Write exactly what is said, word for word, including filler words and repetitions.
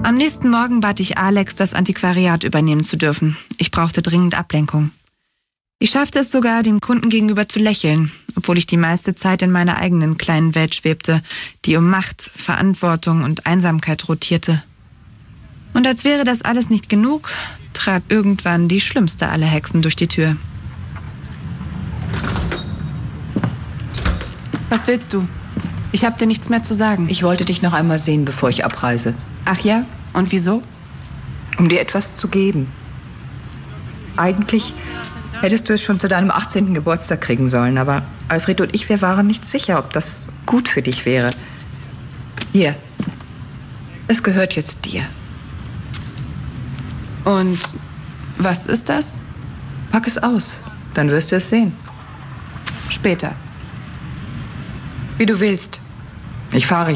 Am nächsten Morgen bat ich Alex, das Antiquariat übernehmen zu dürfen. Ich brauchte dringend Ablenkung. Ich schaffte es sogar, dem Kunden gegenüber zu lächeln, obwohl ich die meiste Zeit in meiner eigenen kleinen Welt schwebte, die um Macht, Verantwortung und Einsamkeit rotierte. Und als wäre das alles nicht genug, trat irgendwann die schlimmste aller Hexen durch die Tür. Was willst du? Ich hab dir nichts mehr zu sagen. Ich wollte dich noch einmal sehen, bevor ich abreise. Ach ja? Und wieso? Um dir etwas zu geben. Eigentlich hättest du es schon zu deinem achtzehnten Geburtstag kriegen sollen, aber Alfred und ich, wir waren nicht sicher, ob das gut für dich wäre. Hier, es gehört jetzt dir. Und was ist das? Pack es aus, dann wirst du es sehen. Später. Wie du willst. Ich fahre